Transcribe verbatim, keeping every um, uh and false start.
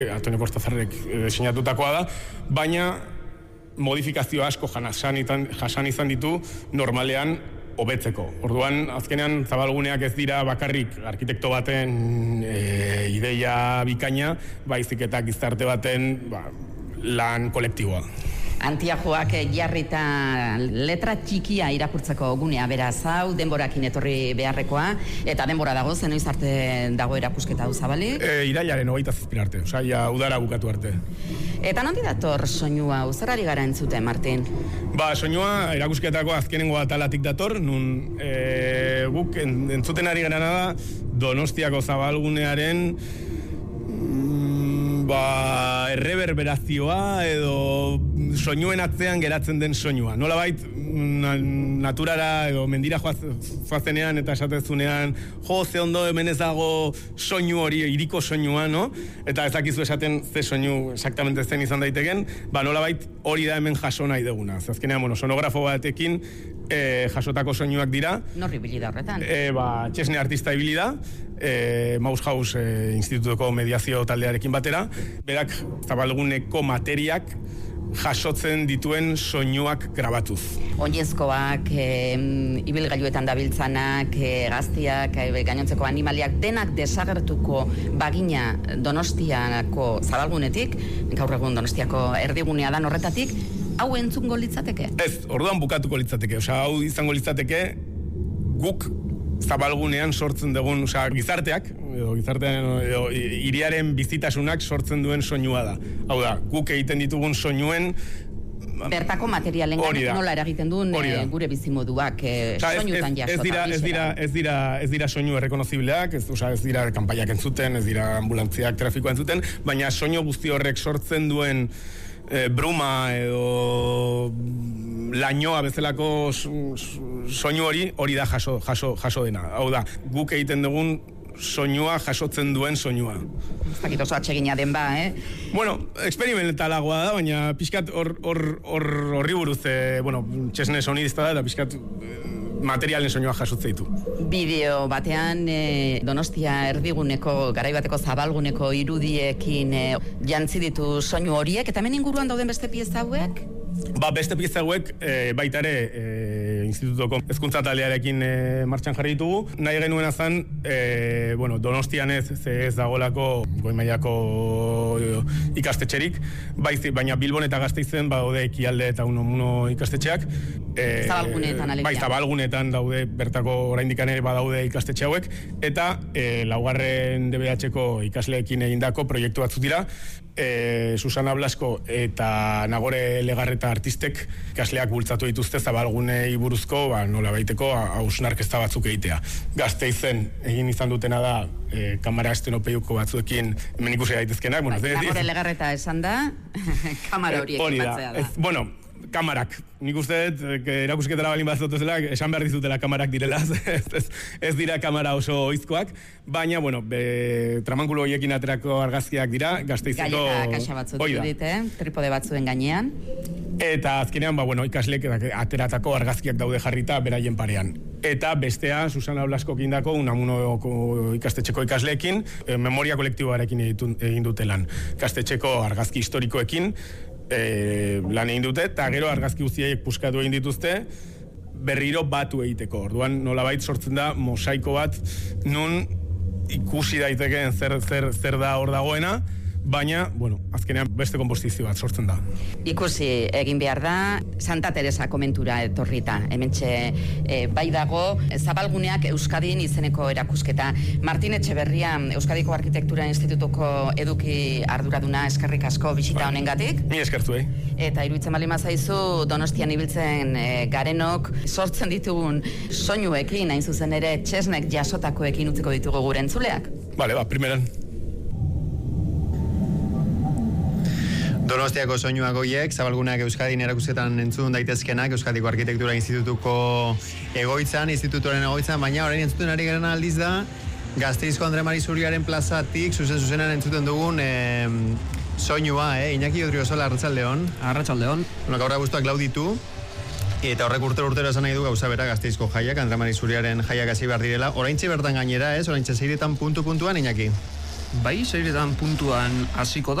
Antonio Kortazarrek diseinatutakoa da, baina modifikazio asko jasan izan ditu normalean hobetzeko. Orduan, azkenean zabalguneak ez dira bakarrik arkitekto baten e, ideia bikaina, baizik eta gizarte baten ba, lan kolektiboa. Antiajoak jarrita letra txikia irakurtzeko gunea beraz hau, denborakin etorri beharrekoa, eta denbora dago, zenoiz arte dago erakusketa hau zabalik? E, irailaren hogeita zazpira arte, oza, ja, udara bukatu arte. Eta nondi dator soinua, zerari gara entzute, Martin? Ba, soinua erakusketako azkenengo atalatik dator, nun e, guk entzuten ari gara da Donostiako zabalgunearen ba, erreberberazioa edo soinuen atzean geratzen den soinua. Nolabait naturara edo mendira joazenean eta esatezunean jo, ze ondo hemen ez dago soinu hori, iriko soinua, no? Eta ez dakizu esaten ze soinu exactamente zen izan daiteken, ba nolabait hori da hemen jaso nahi deguna. Azkenean, bueno, sonografo batekin e, jasotako soinuak dira. Norri ibili da horretan? E, ba, Txesne artista ibili da, e, Maushaus e, institutuko mediazio taldearekin batera. Berak zabalguneko materiak jasotzen dituen soinuak grabatuz. Oinezkoak, e, ibilgailuetan dabiltzanak, e, gaztiak, e, gainontzeko animaliak, denak desagertuko bagina Donostiako zabalgunetik, gaur egun Donostiako erdigunea dan horretatik, hau entzungo litzateke? Ez, orduan bukatuko litzateke. Osea, hau izango litzateke guk zabalgunean sortzen dugun, osea, gizarteak, edo gizartean, edo hiriaren bizitasunak sortzen duen soinua da. Hau da, guk egiten ditugun soinuen bertako materialen nola eragiten duen e, gure bizimoduak e, soinutan jasota. Ez dira, ez dira, ez dira, ez dira soinu errekonozibleak, ez, osea, ez dira kanpaiak entzuten, ez dira ambulantziak trafikoa entzuten, baina soinu guzti horrek sortzen duen e, bruma edo lainoa bezalako soinu hori, hori da jaso, jaso, jaso dena. Hau da, guk egiten dugun soinua jasotzen duen soinua. Ez dakit oso atsegina den ba, eh? Bueno, experimentalagoa da, baina pixkat horri buruz, eh, bueno, Txesne sonidista da, eta pixkat materialen soinua jasotze ditu. Bideo batean e, Donostia erdiguneko, garaibateko zabalguneko irudiekin e, jantzi ditu soinu horiek, eta hemen inguruan dauden beste pieza hauek? Ba, beste pieza hauek e, baita ere e, institutuko hezkuntza taldearekin e, martxan jarri ditugu. Nahi genuen azan, e, bueno, Donostian ez, ez dagolako goi mailako ikastetxerik, baizi, baina Bilbon eta Gasteizen badaude Ekialde eta Uno Muno ikastetxeak. E, zabalgunetan alegia. Bai, zabalgunetan daude, bertako oraindik ere badaude ikastetxe hauek, eta e, laugarren D B H-ko ikasleekin egindako proiektu batzuk dira. E, Susana Blasko eta Nagore Legarreta artistek ikasleak bultzatu dituzte zabalgunei buruzko, ba, nola baiteko hausnarketa batzuk egitea. Gasteizen egin izan dutena da e, kamara estenopeiuko batzuekin hemen ikusi daitezkenak. Bueno, bai, Nagore Legarreta esan da, kamara horiek imatzea da. Ez, bueno, kamarak. Nik uste dut, erakusketara balin bazotuzela, esan behar dizutela kamarak direla, ez, ez, ez dira kamara oso oizkoak, baina, bueno, be, tramankulo horiekin aterako argazkiak dira, Gasteizeko... Gaileta kaxa batzu dit, eh? Tripode batzuen gainean. Eta azkenean, ba, bueno, ikasleek ateratako argazkiak daude jarrita beraien parean. Eta bestea, Susana Blaskok indako, Unamunoko ikastetxeko ikasleekin, e, memoria kolektiboarekin egin dute lan. Ikastetxeko argazki historikoekin, E, lan egin dute, eta gero argazki guztiaiek puskatu egin dituzte berriro batu egiteko. Orduan nolabait sortzen da mosaiko bat nun ikusi daitekeen zer, zer, zer da hor dagoena, baina, bueno, azkenean beste konpostizio bat sortzen da. Ikusi egin behar da, Santa Teresa komentura etorrita. Hementxe e, bai dago, zabalguneak Euskadin izeneko erakusketa. Martin Etxeberria, Euskadiko Arkitektura Institutuko eduki arduraduna, eskerrik asko bisita ba, honengatik. Ni eskertu, eh? Eta iruditzen bali mazaizu, Donostian ibiltzen e, garenok sortzen ditugun soinuekin, hain zuzen ere Txesnek jasotakoekin utziko ditugu gure entzuleak. Bale, ba, primeran. Donostiako soinuak horiek, zabalguneak Euskadin erakusketan entzun daitezkenak, Euskadiko Arkitektura Institutuko egoitzan, institutoren egoitzan, baina orain entzuten ari garen aldiz da, Gasteizko Andre Mari Zuriaren plazatik, zuzen-zuzenan entzuten dugun eh, soinua, eh? Iñaki Odriozola, Arratsaldeon. Arratsaldeon. Bueno, gaur abuztuak lau ditu, eta horrek urtero urtero esan nahi du gauza bera Gasteizko jaiak, Andre Mari Zuriaren jaiak hasi behar direla. Oraintxe bertan gainera, ez? Oraintxe zeiretan puntu-puntuan, Iñaki? bai, zeiretan puntuan hasiko da.